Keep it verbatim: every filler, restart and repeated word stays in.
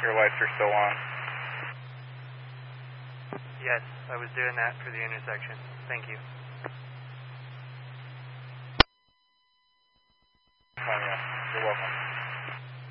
Your lights are still on. Yes, I was doing that for the intersection. Thank you.